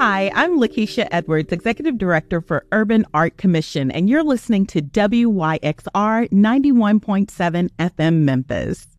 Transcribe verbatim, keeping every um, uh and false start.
Hi, I'm Lakeisha Edwards, Executive Director for Urban Art Commission, and you're listening to W Y X R ninety-one point seven F M Memphis.